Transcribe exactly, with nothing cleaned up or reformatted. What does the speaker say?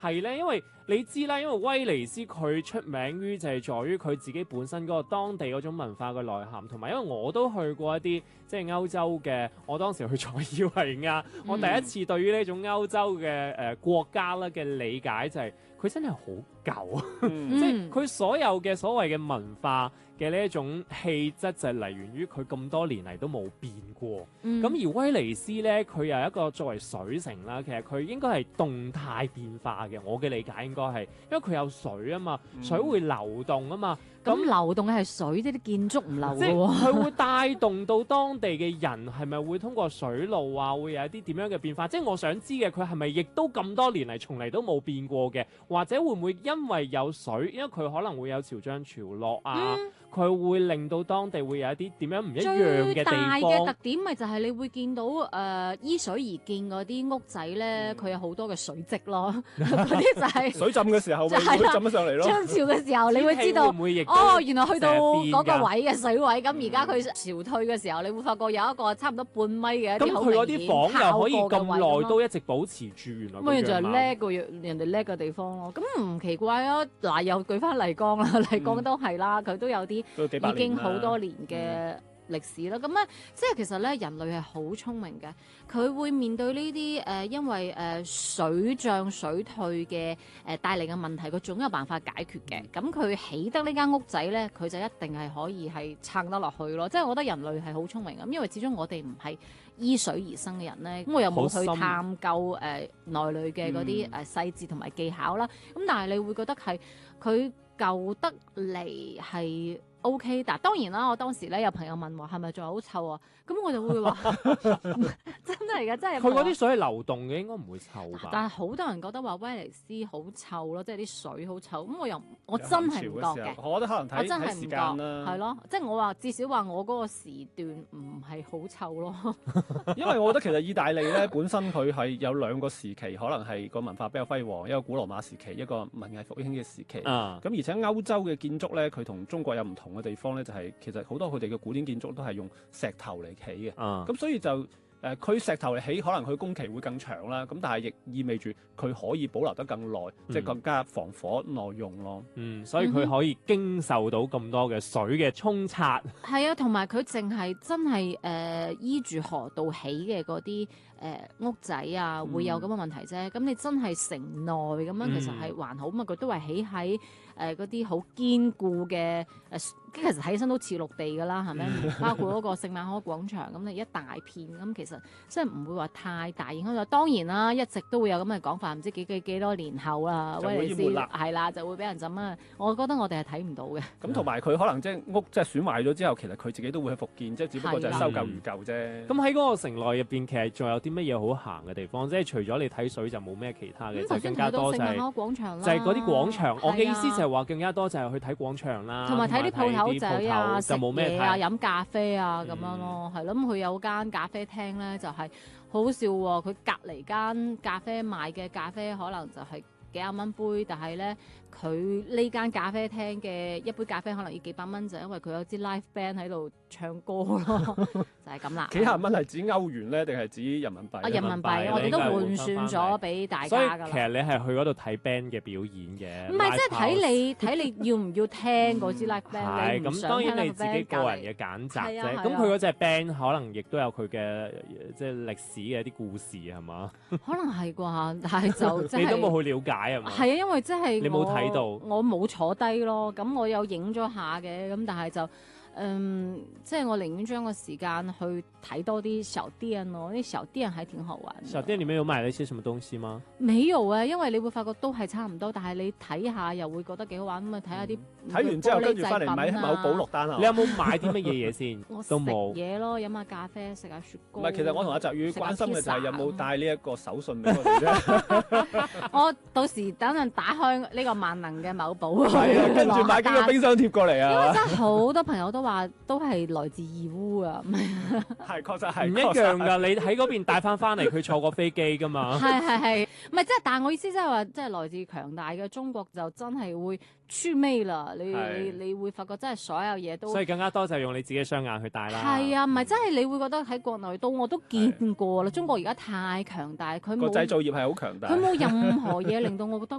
係咧，因為你知啦，因為威尼斯佢出名於就係在於佢自己本身嗰個當地嗰種文化嘅內涵，同埋因為我都去過一啲即係歐洲嘅，我當時去塞爾維亞，嗯、我第一次對於呢種歐洲嘅誒、呃、國家啦嘅理解就係、是、佢真係好舊，嗯、即係佢所有嘅所謂嘅文化嘅呢一種氣質就係來源於佢咁多年嚟都冇變過。咁、嗯、而威尼斯咧，佢又一個作為水城啦，其實佢應該係動態變化嘅。我嘅理解應該係，因為佢有水啊嘛，水會流動啊嘛。 咁、嗯、流動嘅係水，即啲建築唔流嘅喎。即係佢會帶動到當地嘅人，係咪會通過水路啊，會有一啲點樣嘅變化？即係我想知嘅，佢係咪亦都咁多年嚟從嚟都冇變過嘅？或者會唔會因為有水，因為佢可能會有潮漲潮落啊？佢、嗯、會令到當地會有一啲點樣唔一樣嘅地方？最大嘅特點咪就係你會見到誒、呃、依水而建嗰啲屋仔咧，佢、嗯、有好多嘅水漬咯。嗰啲就係水浸嘅時候會會浸咗上嚟咯。 漲潮嘅時候，你會知道。會會哦，原來去到嗰個位嘅水位，咁而家佢潮退嘅時候，你會發覺有一個差唔多半米嘅一啲好明顯。咁佢嗰啲房又可以咁耐都一直保持住，原來咁樣。 咁就係叻過人哋叻嘅地方咯。咁唔奇怪啊！嗱，又舉翻麗江啦，麗江都係啦，佢、嗯、都有啲已經好多年嘅歷史啦。咁咧、嗯，即係其實咧，人類係好聰明嘅，佢會面對呢啲誒，因為誒、呃、水漲水退嘅誒帶嚟嘅問題，佢總有辦法解決嘅。咁佢起得呢間屋仔咧，佢就一定係可以係撐得落去咯。即係我覺得人類係好聰明咁，因為始終我哋唔係依水而生嘅人咧，咁我又冇去探究誒、呃、內裏嘅嗰啲誒細節同埋技巧啦。咁、嗯、但係你會覺得係佢舊得嚟係 O K， 但係當然啦，我當時咧有朋友問話係咪仲係好臭啊？咁我就會話真係嘅，真係。 佢嗰啲水係流動嘅，應該唔會臭吧？ 但係好多人覺得話威尼斯好臭咯，即係啲水好臭。咁我又我真係唔覺嘅。 我覺得可能睇睇時間啦。 係咯，即係我話至少話我嗰個時段唔係好臭咯。 因為我覺得其實意大利咧本身佢係有兩個時期，可能係個文化比較輝煌，一個古羅馬時期，一個文藝復興嘅時期。啊。咁而且歐洲嘅建築咧，佢同中國有唔同嘅地方咧，就係、是、其實好多佢哋嘅古典建築都係用石頭嚟起嘅，咁、嗯、所以就誒佢、呃、石頭嚟起，可能佢工期會更長啦，咁但係亦意味住佢可以保留得更耐，嗯、即係更加防火耐用咯。 嗯，所以佢可以經受到咁多嘅水嘅沖刷。 係啊，同埋佢淨係真係誒、呃、依住河道起嘅嗰啲誒屋仔啊，會有咁嘅問題啫。咁、嗯、你真係城內咁樣，其實係還好嘛，佢都係起喺誒嗰啲好堅固嘅誒。呃其實睇起身都似陸地噶啦，係咪？包括嗰個聖馬可廣場咁，你一大片咁，其實即係唔會話太大影響咗。當然啦，一直都會有咁嘅講法，唔知幾幾幾多年後啦，威尼斯係啦，就會俾人浸啊！我覺得我哋係睇唔到嘅。 咁同埋佢可能即係屋即係損壞咗之後，其實佢自己都會去復建，即係只不過就係修舊如舊啫。 咁喺嗰個城內入邊，其實仲有啲乜嘢好行嘅地方？即係除咗你睇水就冇咩其他嘅，就更加多就係就係嗰啲廣場。我嘅意思就係話更加多就係去睇廣場啦， 同埋睇啲鋪頭仔啊。 就冇咩嘢啊，飲咖啡啊咁、嗯、樣咯，係咯。咁佢有間咖啡廳咧，就係、是、好好笑喎、哦。佢隔離間咖啡賣嘅咖啡可能就係幾廿蚊杯，但係咧佢呢間咖啡廳嘅一杯咖啡可能要幾百蚊，就因為佢有支 live band 喺度唱歌咯，就係咁啦。 幾廿蚊係指歐元咧，定係指人民幣？ 啊，人民幣，我哋都換算咗俾大家㗎啦。 其實你係去嗰度睇 band 嘅表演嘅。 唔係，即係睇你睇你要唔要聽嗰支 live band、嗯。係咁，當然你自己個人嘅揀擇啫。咁佢嗰隻 band 可能亦都有佢嘅即係歷史嘅一啲故事係嘛？ 可能係啩，但係就即係你都冇去了解係嘛？ 係啊，因為即係你冇睇到， 我冇坐低咯。咁我有影咗下嘅，咁但係就。嗯，即係我寧願將個時間去睇多啲小店咯，啲小店還挺好玩。 小店裏面有買了一些什麼東西嗎？ 沒有啊，因為你會發覺都係差唔多，但係你睇下又會覺得幾好玩咁啊！睇下啲睇完之後跟住翻嚟買某寶落單啊！ 你有冇買啲乜嘢嘢先？ 我都冇嘢咯，飲下咖啡，食下雪糕。 唔係，其實我同阿澤宇關心嘅就係有冇帶呢一個手信俾我哋啫。 我到時等陣打開呢個萬能嘅某寶， 係啊，跟住買幾個冰箱貼過嚟啊！ 因為真係好多朋友都都話都係來自義烏啊。 係確實係唔一樣㗎。你喺嗰邊帶翻翻嚟，佢坐過飛機㗎嘛。 係係係，唔係即係，但係我意思即係話，即係來自強大嘅中國就真係會出味啦。你你你會發覺真係所有嘢都， 所以更加多就用你自己雙眼去帶啦。 係啊，唔係真係你會覺得喺國內都我都見過啦。中國而家太強大，佢冇個製造業係好強大， 佢冇任何嘢令到我覺得